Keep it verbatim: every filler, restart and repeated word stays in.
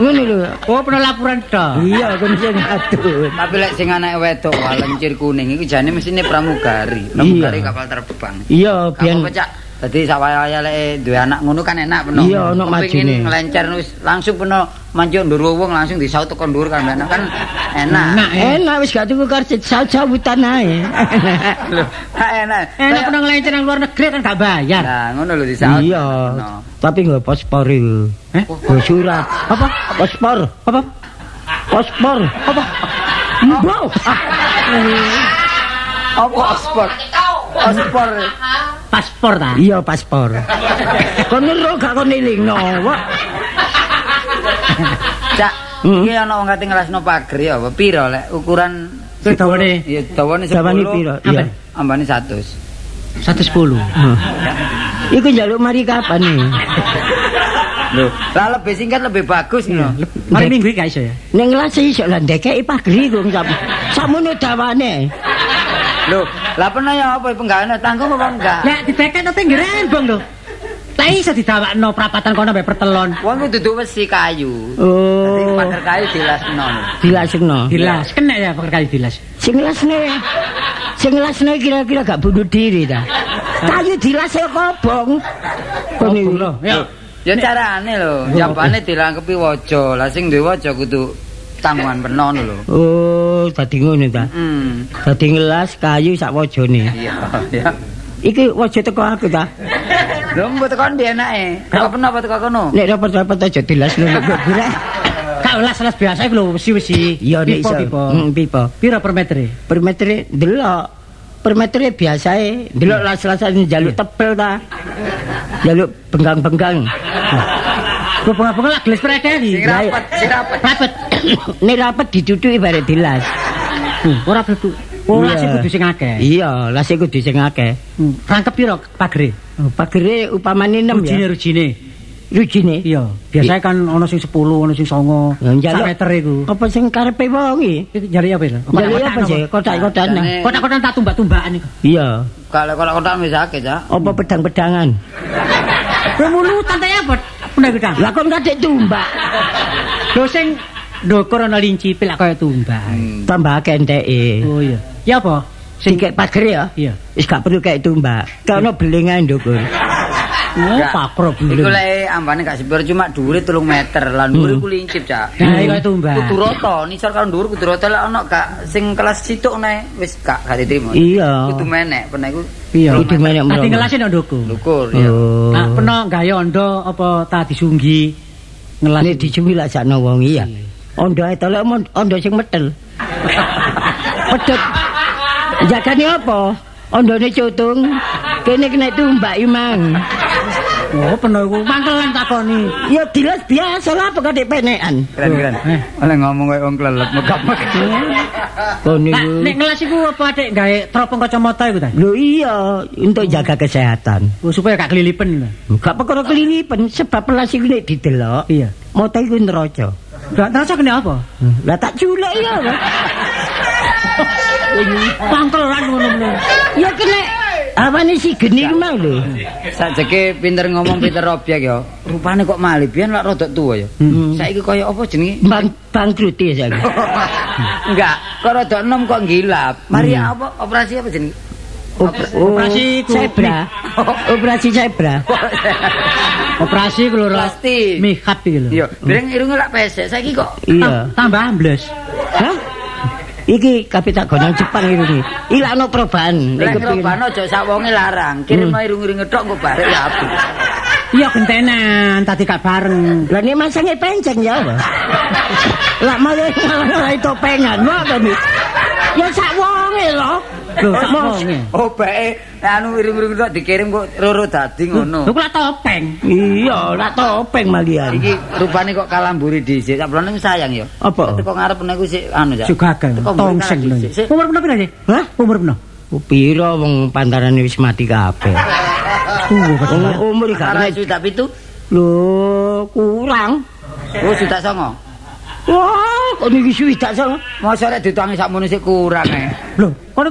Ngono lho. Oh, pernah laporan tok. Iya, kon sing ngadut. Tapi lek sing anake wedok walencir kuning iku jane mesine pramugari. Pramugari kapal terbang. Iya, biyen pecak. Dadi sawaya lek duwe anak ngono kan enak peno. Iya, ono majine. Ngelencer wis langsung peno manjuk ndur wong langsung disaut teko ndur kan enak kan enak. Enak, enak wis gak tuku karcis saut-sautan ae. Lho, enak. Enak pernah ngelencer nang luar negeri kan gak bayar. Nah, ngono lho disaut. Iya. Tapi nggo paspor iku. Eh? Nggo surat. Apa? Paspor. Apa? Paspor. Apa? Mbok. Apa paspor? Paspor. Paspor ta? Iya, paspor. Kon nero gak kon elingno, Wak. Cak, iki ana wong kate ngrasno pager ya, apa piro lek ukuran dawane? Iya, dawane Dawane sepuluh. piro? Iya. Ambane seratus. seratus sepuluh. Iku njaluk mari kapan nih? Lho, lah lebih singkat lebih bagus ngono. Mari minggu iki gak iso ya. Ning ngelas iso lah ndekeki pager iku sakmono dawane. Lho, lah pernah ya apa penggane tanggung apa enggak? Lah dibeket nang pinggir rembong lho. Lah iso didawakno prapatan kono mbek pertelon. Wong ku duduk wesi kayu. Oh. Dadi pager kayu dilasno. Dilasno. Dilas, kena ya pakai kali dilas. Sing lasne. Sing lasne kira-kira gak bunuh diri ta. Kayu dilas e kobong. Kon iki lho. Ya. Ya carane lho, jambane dilangkepi waja. Lah sing duwe waja kudu tanggungan penon lho. Oh, dadi ngono ta. Hmm. Dadi ngelas kayu sak wajane. Iya, ya. Iki waja teko aku ta. Lho mbok tekan ndi enake? Kok pernah apa teko kono? Nek rapat-rapat aja dilas lho nek Kak las-las biasa iku lho wesi-wesi. iya nek iso. Pipa. Heeh, pipa. Piro per meter? Per meter delok. Per meter biasae delok las-lasan njaluk tebel ta. Njaluk benggang-benggang. Kok bengak-bengak lah gelas peredeli. Sing rapet, sing rapet. Rapet. Nek rapet diduduki bare dilas. Ora betul. Oh, las kudu sing akeh. Iya, las kudu sing akeh. Rangkep piro pagere? Pagere upamane enam ya. Rujine-rujine. Rujine? Iya, biasanya kan ono sing sepuluh, ono sing songo. Sak meter iku. Apa sing karepe wong iki? Iki jare apa lho? Jare apa sih? Kotak-kotakan. Kotak-kotakan tak tumbak-tumbakan iku. Iya. Kalau kotak-kotakan wis akeh, Cak. Apa pedang-pedangan? Pemulutan ta apa? Pedang-pedang. Lah kok kadek tumbak. Lho sing ndukur ana linci pilak kaya tumbak. Tambah akeh enteke. Oh iya. Ya apa? Sing kek pager ya? Iya. Wis gak perlu kek tumbak. Kono belingan ndukur. Oh, pakro Iku lek ambane gak sepiro cuma dhuwure telung meter. Lah dhuwure ku lincip, Cak. Nah, kaya tumbak. Kudu rata, nisor karo dhuwur kudu rata lek ana gak sing kelas situk nek wis gak gak diterima. Iya. Kudu menek, pernah iku. Iya. Kudu menek Ati ngelase nang ndoko. Lukur ya. Nah, pernah gawe ondo apa ta disunggi ngelas. Nek dicumi lak sakno wong iya. Ondo ae tolek ondo sing metel. Pedhet. Jagane apa? Ondone cutung. Kene kena tumbak imang. Oh, pernah iku mangkelan takoni. Ya dilas biasa lah pokoknya penekan. Keren-keren. Oleh ngomong kaya wong klelet megap-megap. Kon Nah, niku. nek ngelas iku apa adek gawe teropong kacamata iku ta? Lho iya, untuk jaga kesehatan. Oh, supaya gak kelilipen lho. Gak perkara kelilipan sebab pelas iku nek didelok. Iya. Mata iku neraca. Gak terasa kena apa? Lah tak culek ya. Pangkelan ngono-ngono. Ya kena awane si geni ku mau lho. Sajeke pinter ngomong pinter objek ya. Rupane kok malih biyen lak rodok tuwa ya. Saiki kaya apa jenenge? Bang bangkrut ya saiki. Enggak, kok rodok enom kok gilap. Mari apa operasi apa jenenge? Operasi ku- zebra. Operasi zebra. Operasi ku lho Plastik. Mikap iki lho. Iya, dereng irunge lak pesek. Saiki kok Iya. Tambah ambles. Hah? Iki kapitak gonang Jepang iki. Ilakno perubahan. lek ngrobano aja sak wonge larang. Kirimno irung-irunge tok kok barek ya apik. Iya gentenan, tadi gak bareng. Lah nek masange penceng ya apa? Lah malah malah topengan wae kan. Ya sak wonge lho. Lho, sak wonge. Oh, bae anu irung-irung tok dikirim kok roro dadi ngono. Lho kok topeng. Iya, lah topeng malian. Iki rupane kok kalamburi dhisik. Sak blone sayang ya. Apa? Teko ngarep niku sik anu ya. Juga kan tongseng lho. Umur peno pira sih? Hah? Umur peno? Piro wong pantarane wis mati kabeh. Tunggu betul. Umur gak Karena nek. sudah pitu. Lho, kurang. Oh, sudah songo. Wah, kok niki suwi tak sama. Mosok rek ditangi sakmono sik kurang e. Lho,